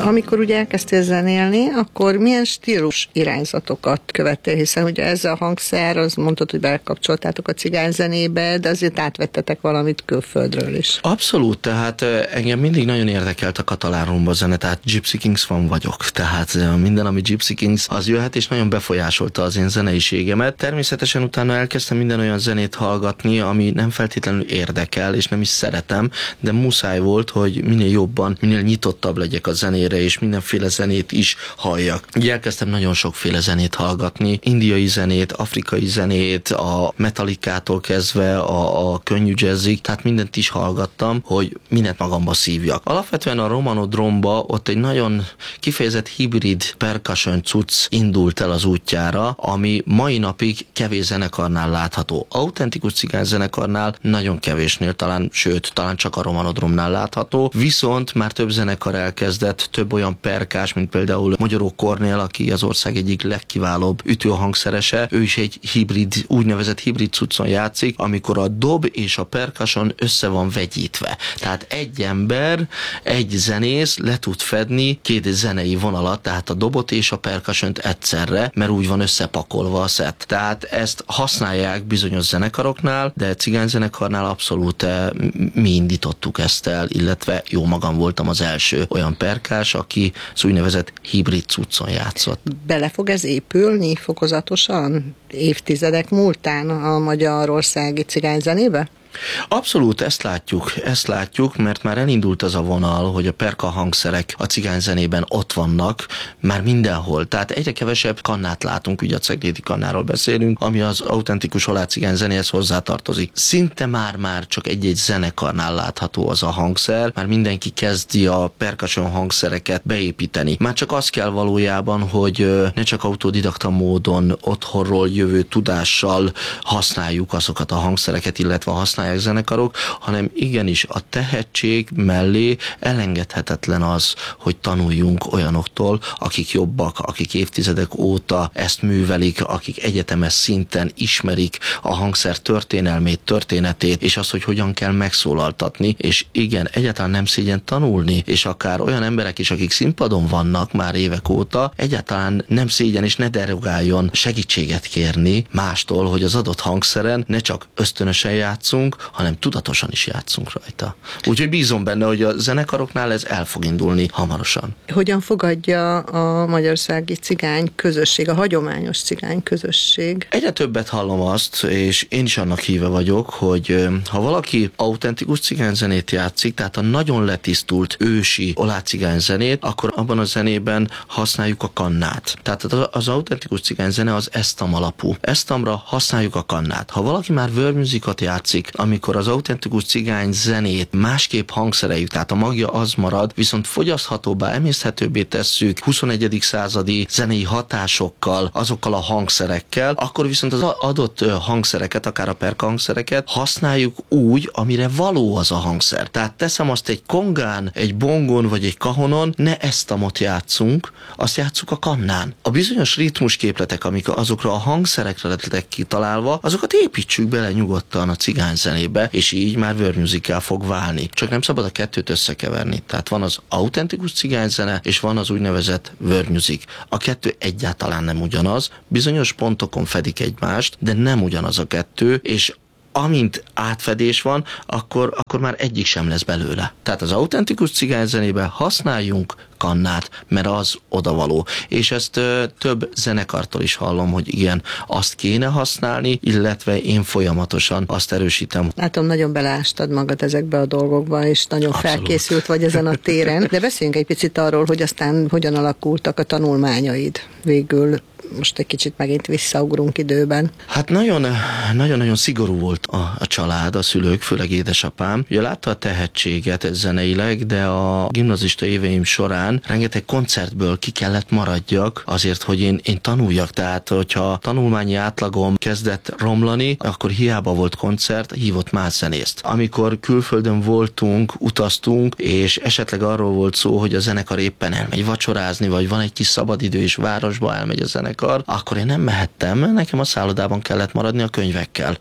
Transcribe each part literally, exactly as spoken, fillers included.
Amikor ugye elkezdtél zenélni, akkor milyen stílus irányzatokat követtél, hiszen ugye ez a hangszer, az mondtad, hogy bekapcsoltátok a cigányzenébe, de azért átvettetek valamit külföldről is. Abszolút, tehát engem mindig nagyon érdekelt a katalán rumba zene, tehát Gypsy Kings fan vagyok, tehát minden, ami Gypsy Kings, az jöhet, és nagyon befolyásolta az én zeneiségemet. Természetesen utána elkezdtem minden olyan zenét hallgatni, ami nem feltétlenül érdekel, és nem is szeretem, de muszáj volt, hogy minél jobban, minél nyitottabb legyek a zenére, és mindenféle zenét is halljak. Így elkezdtem nagyon sokféle zenét hallgatni, indiai zenét, afrikai zenét, a Metallicától kezdve a, a könnyű jazzig, tehát mindent is hallgattam, hogy mindent magamba szívjak. Alapvetően a Romano Dromba ott egy nagyon kifejezett hibrid percussion cucc indult el az útjára, ami mai napig kevés zenekarnál látható. Autentikus cigány zenekarnál nagyon kevésnél, talán, sőt, talán csak a Romano Dromnál látható, viszont már több zenekar elkezdett, több olyan perkás, mint például Magyaró Kornél, aki az ország egyik legkiválóbb ütőhangszerese, ő is egy hibrid, úgynevezett hibrid cuccon játszik, amikor a dob és a percussion össze van vegyítve. Tehát egy ember, egy zenész le tud fedni két zenei vonalat, tehát a dobot és a percussiont egyszerre, mert úgy van összepakolva a szett. Tehát ezt használják bizonyos zenekaroknál, de cigányzenekarnál abszolút mi indítottuk ezt el, illetve jó magam voltam az első olyan perkás, aki az úgynevezett hibrid cuccon játszott. Bele fog ez épülni fokozatosan évtizedek múltán a magyarországi cigányzenébe? Abszolút, ezt látjuk, ezt látjuk, mert már elindult az a vonal, hogy a perka hangszerek a cigányzenében ott vannak, már mindenhol. Tehát egyre kevesebb kannát látunk, ugye a ceglédi kannáról beszélünk, ami az autentikus holland cigányzenéhez hozzátartozik. Szinte már-már csak egy-egy zenekarnál látható az a hangszer, már mindenki kezdi a percussion hangszereket beépíteni. Már csak az kell valójában, hogy ne csak autodidakta módon otthonról jövő tudással használjuk azokat a hangszereket, illetve használjuk zenekarok, hanem igenis a tehetség mellé elengedhetetlen az, hogy tanuljunk olyanoktól, akik jobbak, akik évtizedek óta ezt művelik, akik egyetemes szinten ismerik a hangszer történelmét, történetét, és azt, hogy hogyan kell megszólaltatni, és igen, egyáltalán nem szégyen tanulni, és akár olyan emberek is, akik színpadon vannak már évek óta, egyáltalán nem szégyen és ne derogáljon segítséget kérni mástól, hogy az adott hangszeren ne csak ösztönösen játszunk, hanem tudatosan is játszunk rajta. Úgyhogy bízom benne, hogy a zenekaroknál ez el fog indulni hamarosan. Hogyan fogadja a magyarországi cigány közösség, a hagyományos cigány közösség? Egyre többet hallom azt, és én is annak híve vagyok, hogy ha valaki autentikus cigányzenét játszik, tehát a nagyon letisztult ősi oláh cigányzenét, akkor abban a zenében használjuk a kannát. Tehát az autentikus cigányzene az esztam alapú. Esztamra használjuk a kannát. Ha valaki már world musicot játszik, amikor az autentikus cigány zenét másképp hangszereljük, tehát a magja az marad, viszont fogyaszthatóbbá, emészthetőbbé tesszük huszonegyedik századi zenei hatásokkal, azokkal a hangszerekkel, akkor viszont az adott hangszereket, akár a perka hangszereket használjuk úgy, amire való az a hangszer. Tehát teszem azt egy kongán, egy bongon vagy egy kahonon, ne esztamot játszunk, azt játsszuk a kannán. A bizonyos ritmusképletek, amik azokra a hangszerekre lettek kitalálva, azokat építsük bele nyugodtan a cigány zenébe, és így már world musical fog válni. Csak nem szabad a kettőt összekeverni. Tehát van az autentikus cigányzene, és van az úgynevezett world music. A kettő egyáltalán nem ugyanaz, bizonyos pontokon fedik egymást, de nem ugyanaz a kettő, és amint átfedés van, akkor, akkor már egyik sem lesz belőle. Tehát az autentikus cigányzenében használjunk kannát, mert az odavaló. És ezt ö, több zenekartól is hallom, hogy igen, azt kéne használni, illetve én folyamatosan azt erősítem. Látom, nagyon beleástad magad ezekbe a dolgokba, és nagyon Abszolút. Felkészült vagy ezen a téren. De beszéljünk egy picit arról, hogy aztán hogyan alakultak a tanulmányaid végül. Most egy kicsit megint visszaugrunk időben. Hát nagyon, nagyon-nagyon szigorú volt a, a család, a szülők, főleg édesapám. Ugye látta a tehetséget zeneileg, de a gimnazista éveim során rengeteg koncertből ki kellett maradjak azért, hogy én, én tanuljak. Tehát, hogyha tanulmányi átlagom kezdett romlani, akkor hiába volt koncert, hívott más zenészt. Amikor külföldön voltunk, utaztunk, és esetleg arról volt szó, hogy a zenekar éppen elmegy vacsorázni, vagy van egy kis szabadidő, és városba elmegy a zenekar, akkor én nem mehettem, nekem a szállodában kellett maradni a könyvekkel.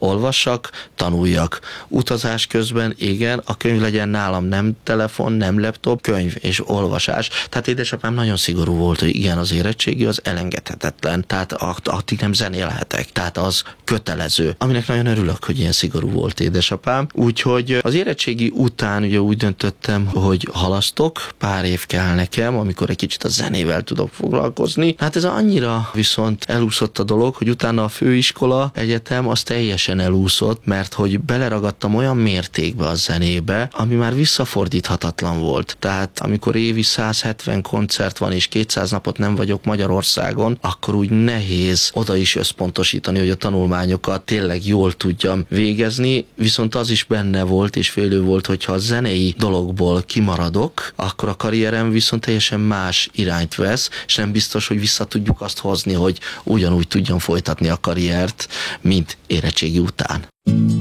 olvassak, tanuljak. Utazás közben igen, a könyv legyen nálam, nem telefon, nem laptop, könyv és olvasás. Tehát édesapám nagyon szigorú volt, hogy igen, az érettségi az elengedhetetlen, tehát addig nem zenélhetek, tehát az kötelező. Aminek nagyon örülök, hogy ilyen szigorú volt édesapám. Úgyhogy az érettségi után ugye úgy döntöttem, hogy halasztok, pár év kell nekem, amikor egy kicsit a zenével tudok foglalkozni. Hát ez annyira viszont elúszott a dolog, hogy utána a főiskola, egyetem az teljesen elúszott, mert hogy beleragadtam olyan mértékbe a zenébe, ami már visszafordíthatatlan volt. Tehát amikor évi száz hetven koncert van és kétszáz napot nem vagyok Magyarországon, akkor úgy nehéz oda is összpontosítani, hogy a tanulmányokat tényleg jól tudjam végezni, viszont az is benne volt és félő volt, hogyha a zenei dologból kimaradok, akkor a karrierem viszont teljesen más irányt vesz, és nem biztos, hogy vissza tudjuk azt hozni, hogy ugyanúgy tudjam folytatni a karriert, mint érettségi után.